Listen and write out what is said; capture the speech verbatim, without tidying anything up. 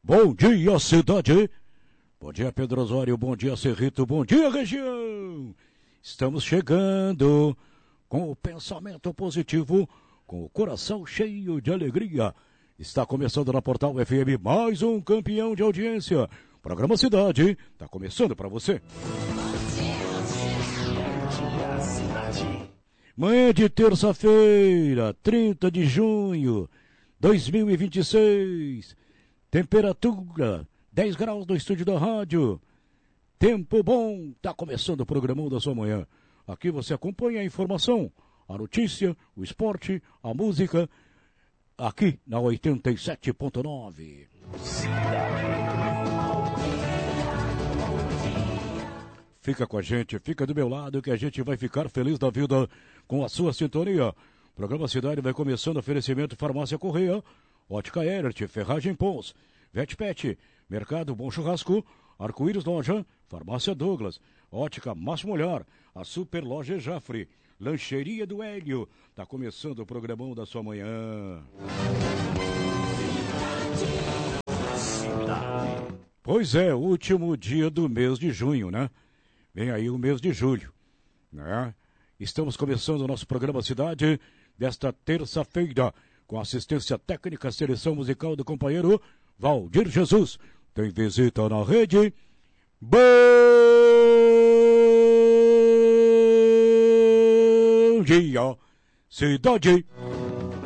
Bom dia, cidade. Bom dia, Pedro Osório. Bom dia, Cerrito. Bom dia, região. Estamos chegando com o pensamento positivo, com o coração cheio de alegria. Está começando na Portal F M mais um campeão de audiência. Programa Cidade está começando para você. Manhã de terça-feira, trinta de junho de dois mil e vinte e seis. Temperatura dez graus no estúdio da rádio. Tempo bom, está começando o programão da sua manhã. Aqui você acompanha a informação, a notícia, o esporte, a música, aqui na oitenta e sete ponto nove. Fica com a gente, fica do meu lado que a gente vai ficar feliz da vida com a sua sintonia. O programa Cidade vai começando, oferecimento Farmácia Correia, Ótica Erert, Ferragem Pons, Vetpet, Mercado Bom Churrasco, Arco-Íris Loja, Farmácia Douglas, Ótica Máximo Olhar, a Super Loja Jafre, Lancheria do Hélio. Tá começando o programão da sua manhã. Pois é, último dia do mês de junho, né? Vem aí o mês de julho, né? Estamos começando o nosso programa Cidade desta terça-feira, com assistência técnica, seleção musical do companheiro Valdir Jesus. Tem visita na rede. Bom dia, cidade.